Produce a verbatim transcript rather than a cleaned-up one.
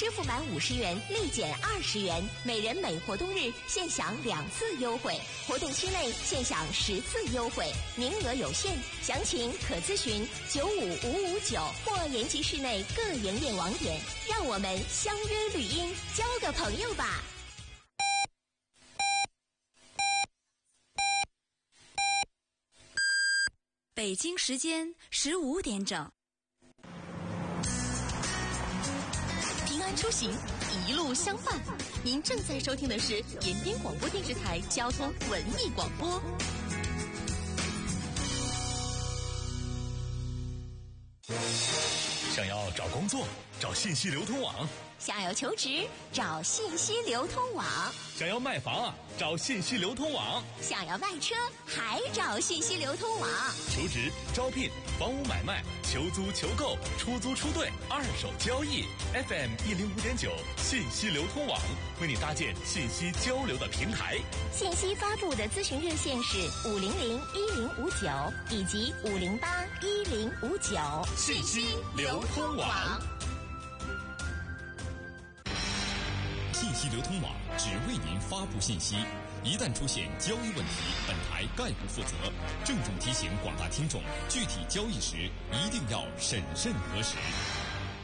支付满五十元立减二十元，每人每活动日限享两次优惠，活动期内限享十次优惠，名额有限，详情可咨询九五五五九或延吉市内各营业网点。让我们相约绿荫，交个朋友吧。 北京时间十五点整。 平安出行，一路相伴。您正在收听的是延边广播电视台交通文艺广播。 想要找工作，找信息流通网； 想要求职，找信息流通网； 想要卖房啊，找信息流通网； 想要卖车，还找信息流通网。 求职、招聘、房屋买卖、求租、求购、出租、出兑、二手交易 ，F M 一零五点九信息流通网为你搭建信息交流的平台。 信息发布的咨询热线是五零零一零五九以及五零八一零五九。 信息流通网。 信息流通网只为您发布信息，一旦出现交易问题，本台概不负责。郑重提醒广大听众，具体交易时一定要审慎核实。